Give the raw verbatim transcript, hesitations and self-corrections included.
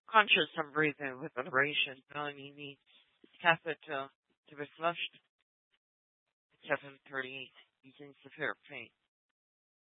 conscious and breathing with adoration, knowing the catheter to, to be flushed at seven thirty-eight using severe pain.